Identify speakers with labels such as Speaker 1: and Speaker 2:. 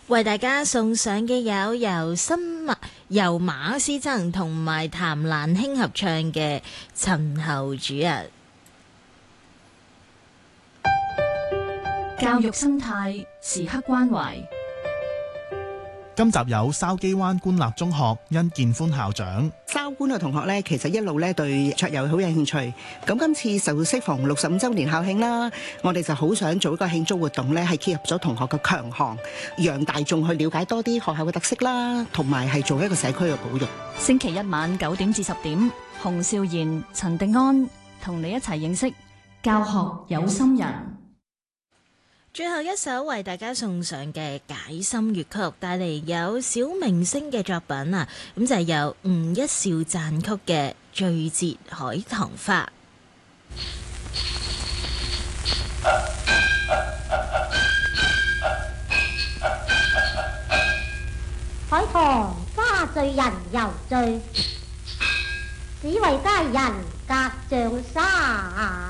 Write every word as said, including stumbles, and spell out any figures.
Speaker 1: 為大家送上嘅有由新馬由馬師曾同埋譚蘭卿合唱嘅《陳後主》啊。
Speaker 2: 教育生態時刻關懷。
Speaker 3: 今集有筲箕灣官立中學殷建歡校長。
Speaker 4: 筲官嘅同學咧，其實一路咧對桌遊好有興趣。咁今次受適逢六十五週年校慶啦，我哋就好想做一個慶祝活動咧，係結合咗同學嘅強項，讓大眾去了解多啲學校嘅特色啦，同埋係做一個社區嘅保育。
Speaker 2: 星期一晚九點至十點，洪少賢、陳迪安同你一齊認識教學有心人。
Speaker 1: 最後一首為大家送上嘅解心粵曲，帶嚟有小明星嘅作品啊，咁就係由吳一笑撰曲嘅《醉折海棠花》。
Speaker 5: 海棠花醉人猶醉，只為佳人隔障紗。